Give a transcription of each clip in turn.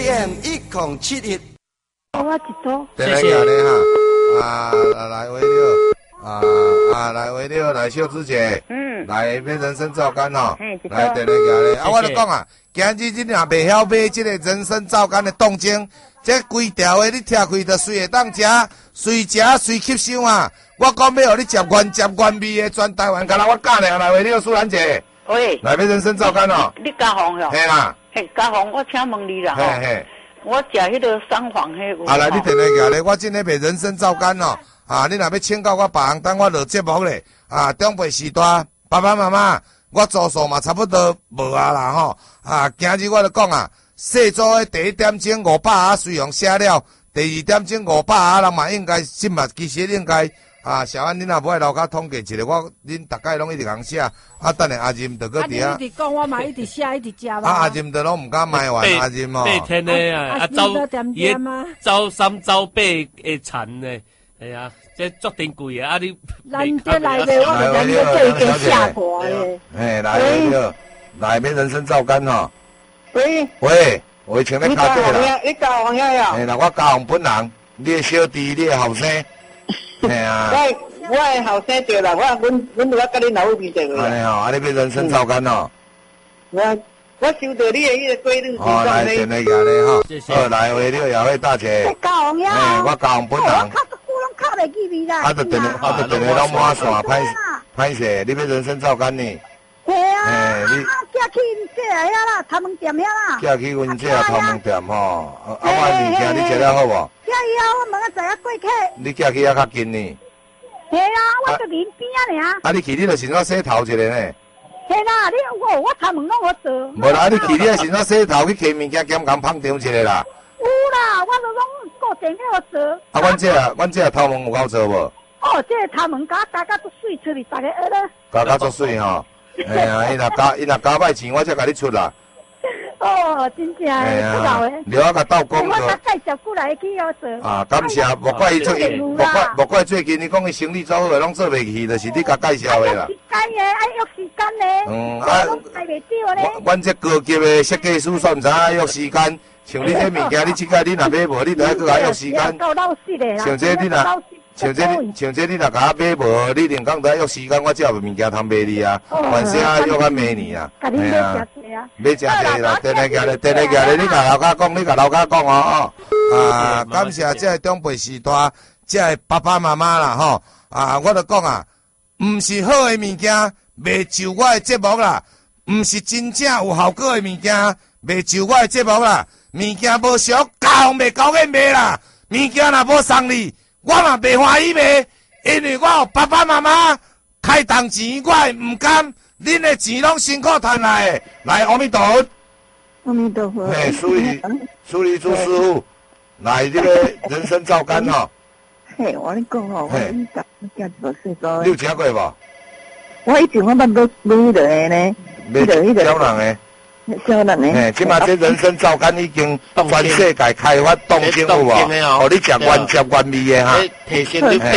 AM1071。 我一组。 谢谢你哈，来维六，来维六，来秀芝姐，来要人参皂苷吼，来电话你，我就讲啊，今日你若袂晓买这个人参皂苷的冻精，这规条的你拆开就随会当食，随吸收啊。我讲要互你食原味的，全台湾，敢若我教你来维六素兰姐， 喂， 来买人参皂苷哦， 你家访哟？ 嘿啦， 嘿，家访，我请问你啦吼。 嘿嘿。 我食迄个三黄迄个。 来，你电话来，我真诶卖人参皂苷哦。你若要请教我别项，等我落节目咧。中辈时代，爸爸妈妈，我做数嘛差不多无啦吼。今日我就讲细组诶第一点钟500啊，随用写了；第二点钟500啊，人嘛应该心嘛，其实应该。小安，你若无爱留甲统计一下，恁大概拢一直共写。等下阿任就搁伫啊。你一直讲，我嘛一直写，一直食嘛。 阿任就拢毋敢卖完，阿任哦。 8天诶周3周8会产诶，系啊，这足珍贵啊！你咱这来的，我们人这已经下过咧。 来买人参皂苷吼。喂，请你卡底啦。 你交往遐呀？ 啦，我交往本人，你诶小弟，你诶后生。系啊， 我系后生着啦，阮都甲你老母比者个。 安尼吼，你要人参皂苷哦。 我收到你诶迄个规律。 来，电话甲你吼。 谢谢。 来，为了姚慧大姐。 交往呀。 我交往本人。 我拢靠袂记你啦。 就电话拢满线，歹势，你要人参皂苷呢？ 系啊。寄去这遐啦，头毛店遐啦。 寄去阮这头毛店吼。我物件你食了好无？ 寄去我问下过客。 你寄去较近呢？ 系啊，我伫邻边尔。 你去你就先我洗头一下呢。 系啦，我头毛拢我做。 无啦，你去你先我洗头去摕物件兼工捧场一下啦。 有啦，我都拢固定去我做。 阮这头毛有够做无？ 这头毛加足水出去，大家学咧。 加足水吼。哎呀，伊若加歹钱，我才甲你出啦。 真正诶，不老诶。 你我甲斗讲我甲介绍过来去我做。 感谢，莫怪伊最近，莫怪最近你讲伊生意做好诶，拢做袂去，就是你甲介绍诶啦。 时间诶，爱约时间咧。介袂着咧。 阮这高级诶设计师算毋知影约时间，像你这物件，你即摆你若买无，你着爱搁甲约时间。像这你若。像这你若甲我买无，你连讲得约时间，我才有物件通买你啊。反正约到买你啊。 哎呀， 要食济啦，电话行咧，你甲老家讲哦。感谢这个长辈时代，这个爸爸妈妈啦吼。我就讲毋是好诶物件，袂就我诶节目啦；毋是真正有效果诶物件，袂就我诶节目啦。物件无俗，交袂交给卖啦。物件若无送你。我嘛袂欢喜卖，因为我有爸爸妈妈开动钱，我会毋甘。恁的钱拢辛苦赚来的，来阿弥陀佛。 阿弥陀佛。 嘿，苏黎朱师傅，来这个人参皂苷吼。 嘿，我跟你讲吼，我家无细做。 你有吃过无？ 我以前我捌买迄个呢，迄个小人的。 小人的。 嘿，即马这人参皂苷已经全世界开发冻精有无？互你食原味的哈。 提升你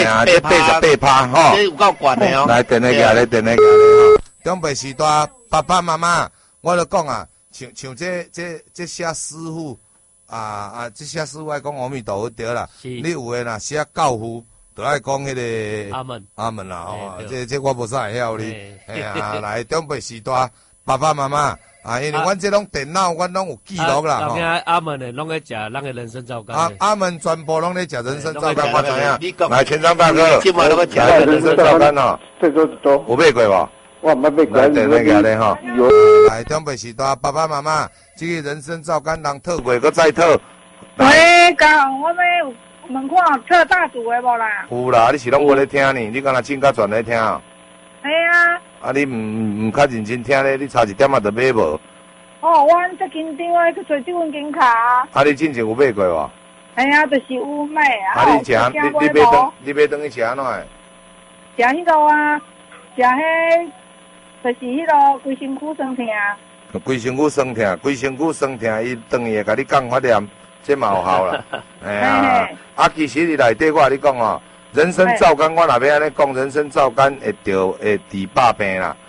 88%吼。 这有够悬的哦。 来，电话下咧吼。长辈时代，爸爸妈妈，我就讲像这写师傅这写师傅爱讲阿弥陀佛对啦。你有诶若写教父，就爱讲迄个阿门啦。这我无啥会晓你。来长辈时代，爸爸妈妈。因为阮这拢电脑，阮拢有记录啦。 后边阿门诶，拢咧食咱诶人参皂苷。 阿门全部拢咧食人参皂苷，我知影。来，全章大哥， 今晚拢咧食人参皂苷哦。 这都多。 有买过无？ 我没买过。 来，电话下咧吼。来，长辈时代，爸爸妈妈，这个人参皂苷人特过，搁再特。 喂，讲我们问看特大组诶无啦？ 有啦，你是拢无咧听呢？你敢若真甲全咧听？ 系啊。 你唔较认真听咧，你差一点仔就买无。 阮最紧张我去做这份金卡。 你之前有买过无？ 系啊，就是有买你食，你买等去食安怎的？ 食迄个食迄，就是迄个规身躯酸痛。 规身躯酸痛，规身躯酸痛，伊当伊会甲你降发炎，这嘛有效啦。其实你内底我甲你讲人参皂苷，我若要安尼讲，人参皂苷会治百病啦。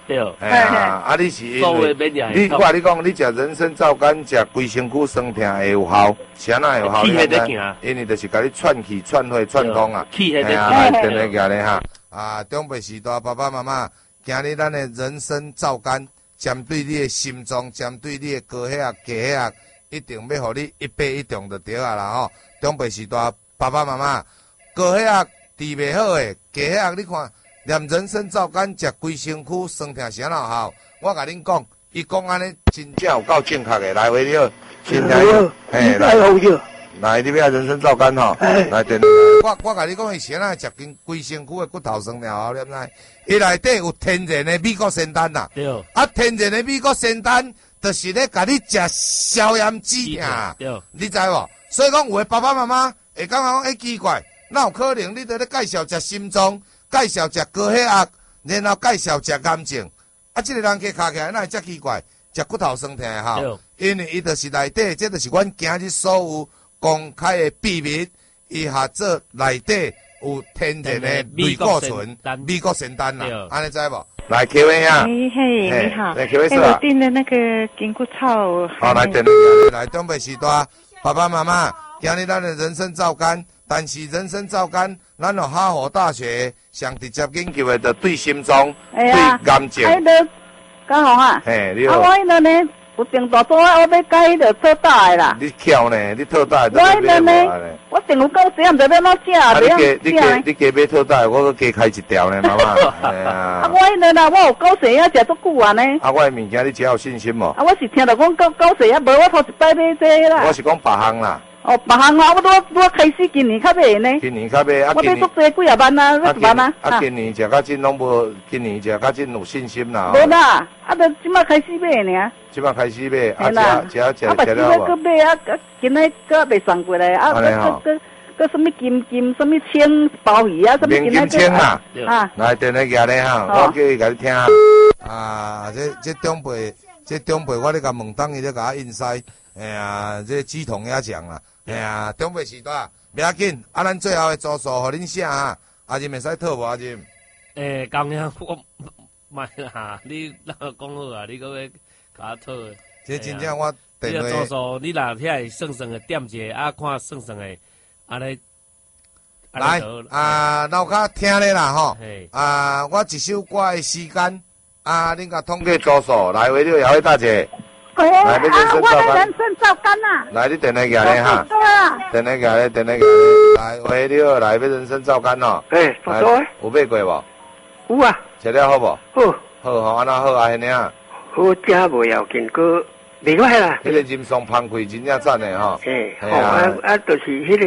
对， 你是因所为谓免疫你我你讲，你食人参皂苷，食规身躯酸痛会有效，啥哪会有效？ 气血在行， 因为就是甲你串气、串血、串通啊， 气血在来定来行咧哈。中辈时代爸爸妈妈，今日咱的人参皂苷，针对你的心脏，针对你的高血压、低血压，一定要互你一杯一中就对啊啦吼。中辈时代爸爸妈妈，高血压治袂好诶，低血压你看。念人参皂苷，食规身躯酸痛啥哪有效？我甲恁讲，伊讲安尼真正有够正确诶。来回了，真正嘿来你要人参皂苷吼，来电。我甲你讲，伊先啊食规身躯诶骨头酸痛后，念知？伊内底有天然诶美国仙丹呐。 对。 天然诶美国仙丹，就是咧甲你食消炎止痛。 对。 你知无？所以讲，有诶爸爸妈妈会感觉讲，奇怪，哪有可能你伫咧介绍食心脏？介绍食高血压，然后介绍食癌症，这个人去卡起来，那会遮奇怪，食骨头酸痛的吼，因为伊就是内底，这就是阮今日所有公开的秘密，伊下做内底有天然的类固醇、美国仙丹啦，安尼知无？来 Q A 啊， 嘿，你好， 来 Q A 是吧？ 我订的那个金菇草， 好，来点来中北时代，爸爸妈妈，今日咱的人参皂苷。但是人参皂苷，咱有哈佛大学上直接研究的，就对心脏、对癌症。 哎，那刚好啊。 嘿，你好。 我迄个呢，有订大组，我要改迄个特大的啦。 你巧呢？你特大的。 我迄个呢，我订有够时，唔知要怎食， 你加买特大，我搁加开一条呢，妈妈。 我迄个啦，我有够时啊，食足久啊呢。 我的物件你只有信心无？ 我是听到讲够时啊，无我头一摆买这啦。 我是讲别项啦。 别项啊，我开始今年较买呢。 今年较买， 我买足济几啊万啊，几万啊。 今年食较真拢无，今年食较真有信心啦。 无啦，就即摆开始买尔。 即摆开始买，食了无？ 搁买今仔搁未送过来，搁什么金什么青鲍鱼啊，什么金青啊，来电来举咧哈，我叫伊甲你听。这长辈，我咧甲问当伊咧甲我印西，这鸡同鸭讲啦。中辈时代，不要紧，咱最后的住宿互恁写哈，阿仁会使讨无阿仁？ 讲呀，我买啦，你那讲好啊，你搁要甲我讨。 这真正我电话。 你住宿，你若遐算算的点者，看算算的，安尼。 来，楼骹听咧啦吼，我一首歌的时间，恁甲统计住宿，来回了姚伟大姐。 我的人参皂苷啊！ 来，你电来举咧哈，电来举咧，来回了来要人参皂苷哦。 多少？ 有买过无？ 有啊。 食了好无？ 好。 好吼，安那好啊，迄领。好食无要紧，个袂歹啦。 迄个人参芳开真正赞的吼。 就是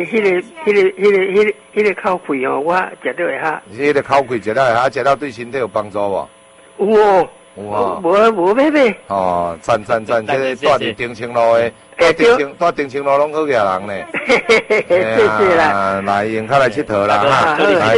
迄个口气哦，我食到会哈。 迄个口气食了会哈，食了对身体有帮助无？ 有哦。有啊，无买。 哦，赞，这个住伫定清路的，住定清路拢好野人呢。 谢啦， 来用卡来佚佗啦哈，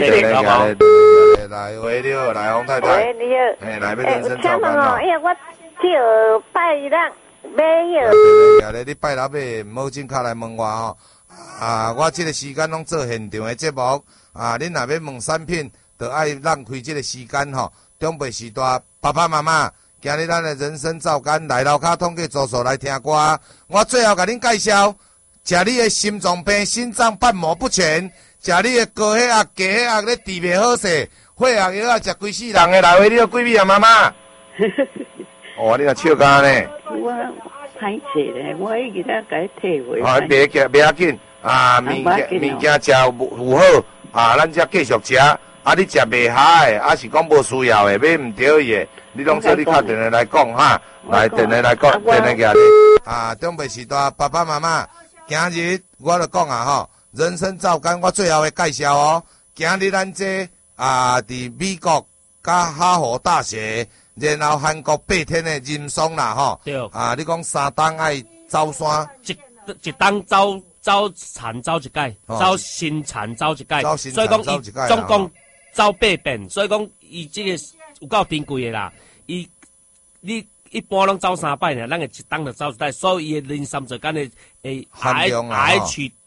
来回了，来洪太太。 喂，你好。 来要人参皂苷哦。 因为我去拜六买药。 你拜六买，唔好进卡来问我吼。我这个时间拢做现场的节目，恁若要问产品，就爱让开这个时间吼。中辈时代，爸爸妈妈，今日咱的人参皂苷来楼骹统计住宿来听歌。我最后甲恁介绍，食你的心脏病、心脏瓣膜不全，食你的高血压、低血压咧治袂好势，血压药啊食规世人的来回你有几味啊，妈妈？哦，你若笑干呢？ 我歹势咧，我已经甲伊退回。 袂要紧，物件食有好，咱则继续食。你食袂下的，是讲无需要的，买唔对伊的，你拢做你敲电话来讲哈，来电话来讲，电话举咧。中辈时代，爸爸妈妈，今日我就讲吼，人参皂苷我最后会介绍哦。今日咱这伫美国甲哈佛大学，然后韩国8天的人松啦吼。 对。 你讲3冬爱走山， 一冬走田走一届，走新田走一届，所以讲伊总共。走8遍，所以讲伊这个有够珍贵的啦。你一般拢走3摆呢，咱个一冬就走一摆，所以伊的磷酸皂苷的含量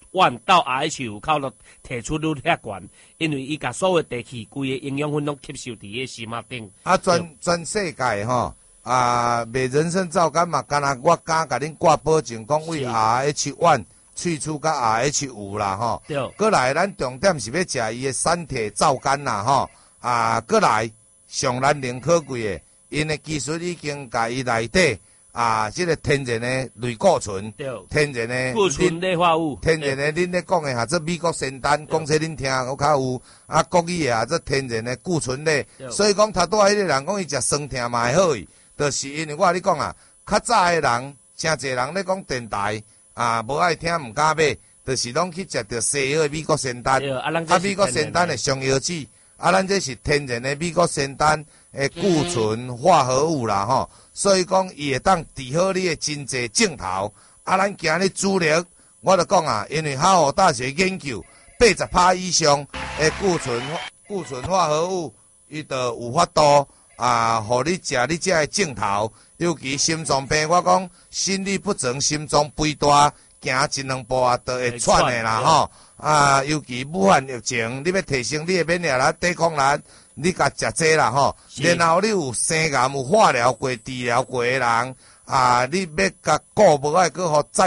1到 RH5靠了提出率遐悬，因为伊甲所有地气规个营养分拢吸收伫个心脉顶。 全世界吼卖人参皂苷嘛，干那我敢甲恁挂保证，讲为 RH1 萃取甲 RH5啦吼。 对。 过来，咱重点是要食伊个产体皂苷啦吼。过来上咱零可贵的，因的技术已经甲伊内底即个天然的类固醇，天然的固醇类化物， 天然的恁咧讲的这美国仙丹，讲说恁听我较有国语的这天然的固醇类，所以讲头拄仔迄个人讲伊食酸痛嘛会好伊，就是因为我你讲较早的人，诚侪人咧讲电台无爱听毋敢买，就是拢去食着西药的美国仙丹，美国仙丹的上药剂。咱这是天然的美国仙丹的固醇化合物啦吼，所以讲伊会当治好你的真济症头。咱今日主力，我就讲因为哈佛大学研究，80%以上的固醇化合物，伊就有法度互你食你这的症头，尤其心脏病，我讲心律不整，心脏肥大，行一两步就会喘的啦吼。尤其武汉疫情，你要提升你的免疫力、抵抗力，你甲食这啦吼。然后你有生癌、有化疗过、治疗过的人，你要甲顾无爱去互再